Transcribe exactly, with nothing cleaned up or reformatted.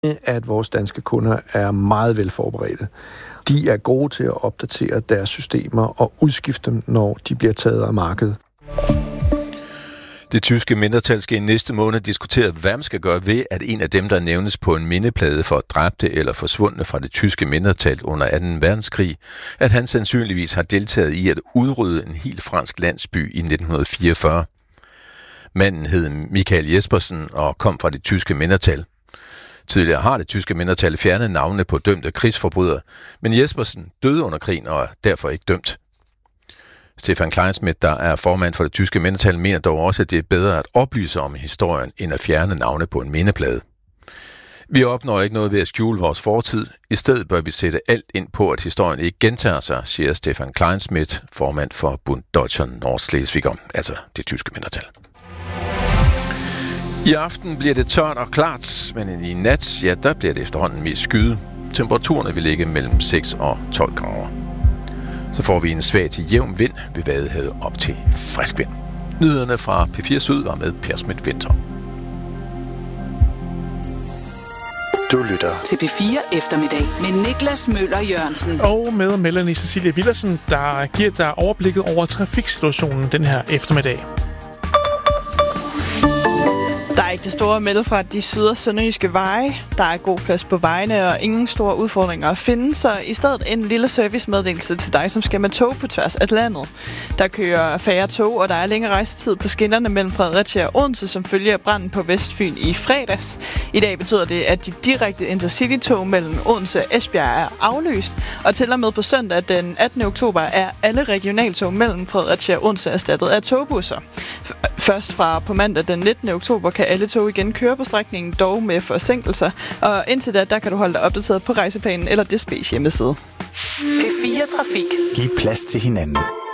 at vores danske kunder er meget velforberedte. De er gode til at opdatere deres systemer og udskifte dem, når de bliver taget af markedet. Det tyske mindretal skal i næste måned diskutere, hvad man skal gøre ved, at en af dem, der nævnes på en mindeplade for dræbte eller forsvundne fra det tyske mindretal under anden verdenskrig, at han sandsynligvis har deltaget i at udrydde en helt fransk landsby i nitten fireogfyrre. Manden hed Michael Jespersen og kom fra det tyske mindretal. Tidligere har det tyske mindretal fjernet navnene på dømte krigsforbrydere, men Jespersen døde under krigen og er derfor ikke dømt. Stefan Kleinschmidt, der er formand for det tyske mindretal, mener dog også, at det er bedre at oplyse om historien, end at fjerne navne på en mindeplade. Vi opnår ikke noget ved at skjule vores fortid. I stedet bør vi sætte alt ind på, at historien ikke gentager sig, siger Stefan Kleinschmidt, formand for Bund Deutscher Nordschleswiger, altså det tyske mindretal. I aften bliver det tørt og klart, men i nat, ja, der bliver det efterhånden mest skyet. Temperaturerne vil ligge mellem seks og tolv grader. Så får vi en svag til jævn vind ved Vadehavet op til frisk vind. Nyhederne fra P fire Syd var med Per Schmidt-Winter. Du lytter til P fire Eftermiddag med Niklas Møller Jørgensen. Og med Melanie Cecilia Villersen, der giver dig overblikket over trafiksituationen den her eftermiddag. Der er ikke det store at melde fra de syd- og sønderjyske veje. Der er god plads på vejene og ingen store udfordringer at finde, så i stedet en lille servicemeddelelse til dig, som skal med tog på tværs af landet. Der kører færre tog, og der er længere rejsetid på skinnerne mellem Fredericia og Odense, som følger branden på Vestfyn i fredags. I dag betyder det, at de direkte intercity-tog mellem Odense og Esbjerg er aflyst, og til og med på søndag den attende oktober er alle regionaltog mellem Fredericia og Odense erstattet af togbusser. Først fra på mandag den nittende oktober kan alle tog igen køre på strækningen, dog med forsinkelser. Og indtil da, der kan du holde dig opdateret på rejseplanen eller D S B's hjemmeside. P fire Trafik. Giv plads til hinanden.